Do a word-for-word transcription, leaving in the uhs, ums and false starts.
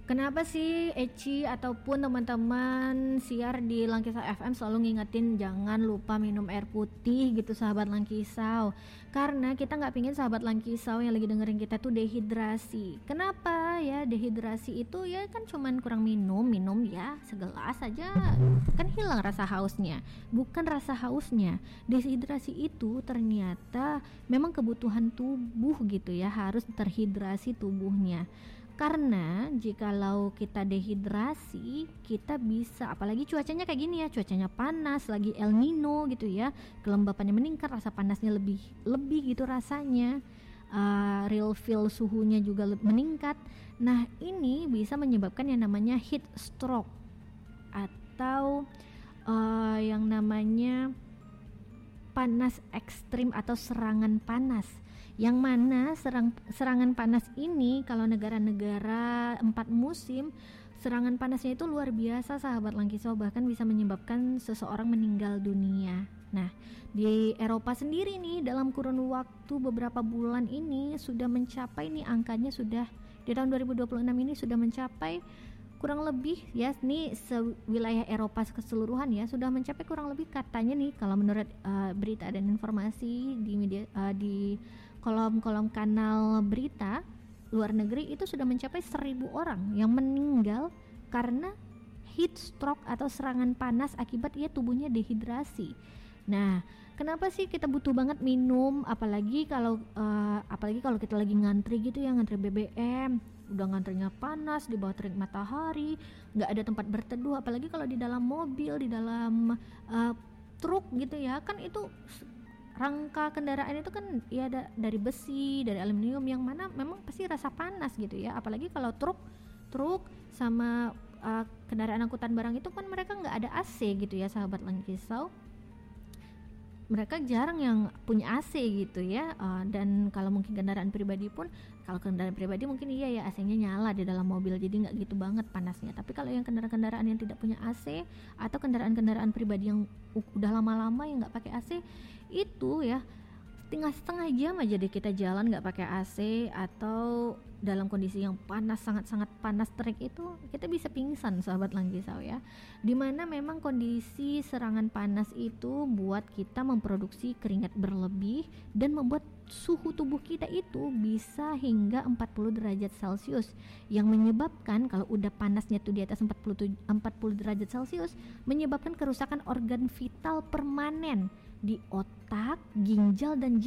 Kenapa sih Eci ataupun teman-teman siar di Langkisau F M selalu ngingetin jangan lupa minum air putih gitu sahabat Langkisau? Karena kita nggak pingin sahabat Langkisau yang lagi dengerin kita tuh dehidrasi. Kenapa ya dehidrasi itu ya kan cuman kurang minum, minum ya segelas aja kan hilang rasa hausnya. Bukan rasa hausnya, dehidrasi itu ternyata memang kebutuhan tubuh gitu ya, harus terhidrasi tubuhnya. Karena jikalau kita dehidrasi, kita bisa, apalagi cuacanya kayak gini ya, cuacanya panas, lagi El Nino gitu ya, kelembapannya meningkat, rasa panasnya lebih lebih gitu rasanya, uh, real feel suhunya juga le- meningkat. Nah ini bisa menyebabkan yang namanya heat stroke atau uh, yang namanya panas ekstrim atau serangan panas. Yang mana serang, serangan panas ini kalau negara-negara empat musim, serangan panasnya itu luar biasa sahabat Langkisau, bahkan bisa menyebabkan seseorang meninggal dunia. Nah di Eropa sendiri nih dalam kurun waktu beberapa bulan ini sudah mencapai nih angkanya sudah di tahun dua ribu dua puluh enam ini sudah mencapai kurang lebih ya, nih sewilayah Eropa keseluruhan ya, sudah mencapai kurang lebih katanya nih kalau menurut uh, berita dan informasi di media uh, di kolom-kolom kanal berita luar negeri itu sudah mencapai seribu orang yang meninggal karena heat stroke atau serangan panas akibat ia tubuhnya dehidrasi. Nah, kenapa sih kita butuh banget minum, apalagi kalau uh, apalagi kalau kita lagi ngantri gitu ya, ngantri B B M, udah ngantrinya panas di bawah terik matahari, nggak ada tempat berteduh, apalagi kalau di dalam mobil, di dalam uh, truk gitu ya, kan itu rangka kendaraan itu kan ya da- dari besi, dari aluminium yang mana memang pasti rasa panas gitu ya, apalagi kalau truk truk sama uh, kendaraan angkutan barang itu kan mereka nggak ada A C gitu ya sahabat Langkisau. Mereka jarang yang punya A C gitu ya, uh, dan kalau mungkin kendaraan pribadi pun, kalau kendaraan pribadi mungkin iya ya A C-nya nyala di dalam mobil jadi nggak gitu banget panasnya. Tapi kalau yang kendaraan-kendaraan yang tidak punya A C atau kendaraan-kendaraan pribadi yang u- udah lama-lama yang nggak pakai A C itu ya setengah-setengah jam aja deh kita jalan nggak pakai A C atau dalam kondisi yang panas, sangat-sangat panas terik itu kita bisa pingsan sahabat Langkisau ya, dimana memang kondisi serangan panas itu buat kita memproduksi keringat berlebih dan membuat suhu tubuh kita itu bisa hingga empat puluh derajat Celcius yang menyebabkan kalau udah panasnya tuh di atas empat puluh derajat Celcius menyebabkan kerusakan organ vital permanen di otak, ginjal dan jantung